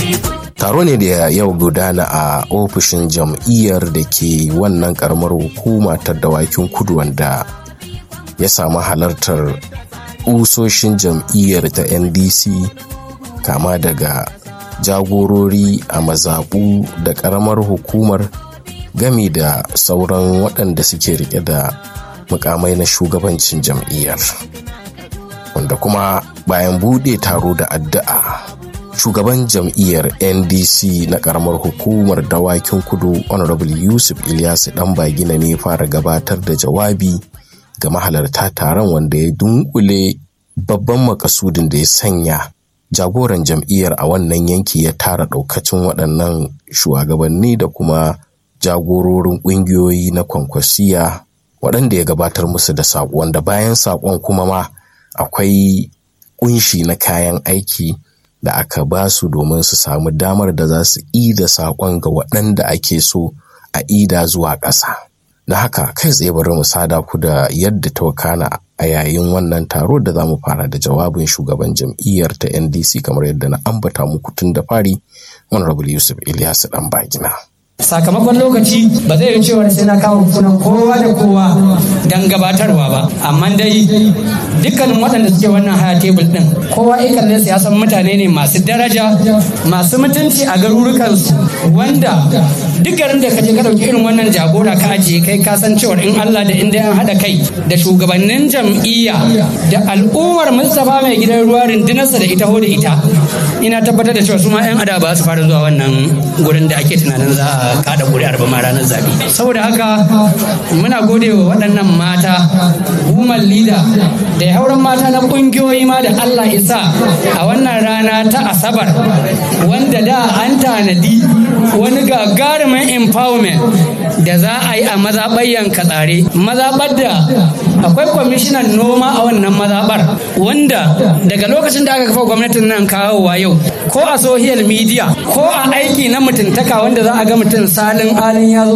Taro ne da yau gudana a ofishin jam'iyyar da ke wannan karamar hukuma ta Dawakin Kudu, wanda ya samu halartar usoshin jam'iyyar ta NDC kama daga jagorori a mazaɓu da karamar hukumar gami da sauran waɗanda suke rike da mukamai na shugabancin jam'iyyar, wanda kuma bayan buɗe taro da addu'a, shugaban jam'iyyar NDC na karamar hukumar Dawakin Kudu Honorable Yusuf Ilyasu Ɗanbagina ne fara gabatar da jawabi ga mahalarta taron, wanda ya dunkule babban makasudin da ya sanya jagoran jam'iyyar a wannan yanki ya tara ɗaukacin waɗannan shugabanni da kuma jagororin ƙungiyoyi na kwankwasiya, waɗanda ya gabatar musu da saƙo, wanda bayan saƙon kuma ma akwai ƙunshi na kayan aiki da aka ba su domin su samu damar da za su ida saƙon ga waɗanda ake so a ida zuwa ƙasa. Da haka kai tsaye bari mu sada ku da yadda ta wakana a yayin wannan taro, da za mu fara da jawabin shugaban jam'iyyar ta NDC kamar yadda na ambata muku tun da fari, Honorable Yusuf Ilyasu Ɗanbagina. Sakamakon lokaci ba zai yi cewar sai na kawo sunan kowa da kowa don gabatarwa ba, amma dai dukkanin waɗanda suke wannan haya tebul ɗin kowa ikalin ya san mutane ne masu daraja, masu mutunci a garurukansu, wanda duk garin da kaje ka ɗauki irin wannan jagora ka ajiye, kai ka san cewar in Allah da inda an haɗa kai da shugabannin jam'iyya da al'ummar Mustapha mai gidan ruwa rundunarsa da ita ho da ita, ina tabbatar da cewa su ma 'yan ada ba su fara zuwa wannan gurin da ake tunanin za a kada kuri'ar ba ma ranar zaɓe. Saboda haka muna gode wa waɗannan mata, woman leader da hauren mata na ƙungiyoyi ma da Allah isa a wannan rana ta Asabar, wanda da an tanadi wani gagarumin empowerment da za a yi a mazaɓar Yankatsare, mazaɓar da akwai kwamishinan noma a wannan mazaɓar, wanda daga lokacin da aka kafa gwamnatin nan kawowa yau, ko a social media ko a aiki na mutuntaka wanda za a ga mutum salin alin ya zo